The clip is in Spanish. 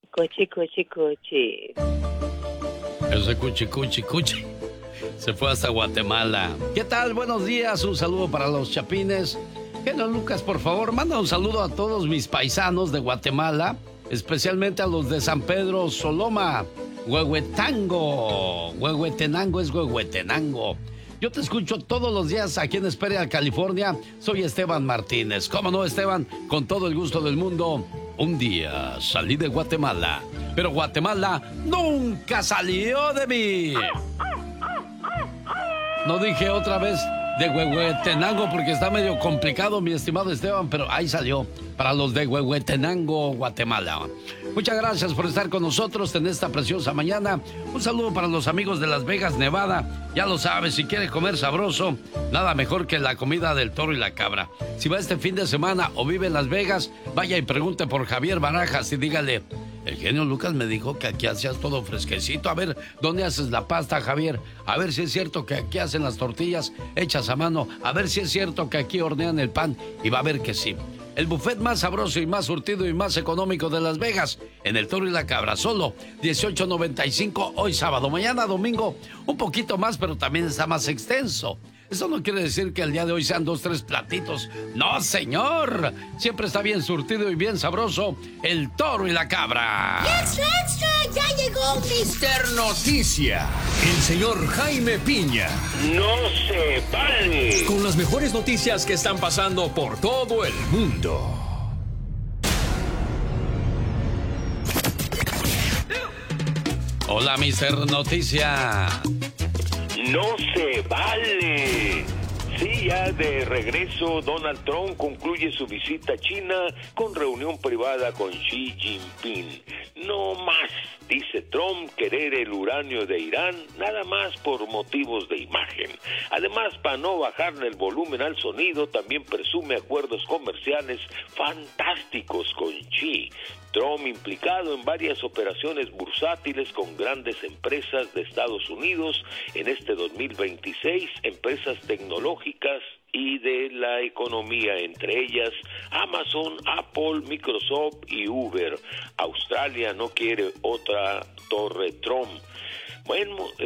Cuchi, cuchi, cuchi. Ese cuchi, cuchi, cuchi se fue hasta Guatemala. ¿Qué tal? Buenos días. Un saludo para los chapines. Genio Lucas, por favor, manda un saludo a todos mis paisanos de Guatemala, especialmente a los de San Pedro Soloma, Huehuetango. Huehuetenango es Huehuetenango. Yo te escucho todos los días aquí en Espera, California. Soy Esteban Martínez. ¿Cómo no, Esteban? Con todo el gusto del mundo. Un día salí de Guatemala, pero Guatemala nunca salió de mí. No dije otra vez de Huehuetenango porque está medio complicado, mi estimado Esteban, pero ahí salió para los de Huehuetenango, Guatemala. Muchas gracias por estar con nosotros en esta preciosa mañana. Un saludo para los amigos de Las Vegas, Nevada. Ya lo sabes, si quiere comer sabroso, nada mejor que la comida del toro y la cabra. Si va este fin de semana o vive en Las Vegas, vaya y pregunte por Javier Barajas y dígale: el genio Lucas me dijo que aquí hacías todo fresquecito. A ver, ¿dónde haces la pasta, Javier? A ver si es cierto que aquí hacen las tortillas hechas a mano. A ver si es cierto que aquí hornean el pan. Y va a ver que sí. El buffet más sabroso y más surtido y más económico de Las Vegas, en el Toro y la Cabra, solo $18.95 hoy sábado. Mañana domingo, un poquito más, pero también está más extenso. Eso no quiere decir que el día de hoy sean 2, 3 platitos. ¡No, señor! Siempre está bien surtido y bien sabroso el Toro y la Cabra. ¡Extra, extra! ¡Ya llegó Mr. Noticia! El señor Jaime Piña. ¡No se vale! Con las mejores noticias que están pasando por todo el mundo. Hola, Mr. Noticia. ¡No se vale! Sí, ya de regreso, Donald Trump concluye su visita a China con reunión privada con Xi Jinping. No más, dice Trump, querer el uranio de Irán, nada más por motivos de imagen. Además, para no bajarle el volumen al sonido, también presume acuerdos comerciales fantásticos con Xi. Trump implicado en varias operaciones bursátiles con grandes empresas de Estados Unidos en este 2026, empresas tecnológicas y de la economía, entre ellas Amazon, Apple, Microsoft y Uber. Australia no quiere otra torre Trump. Bueno,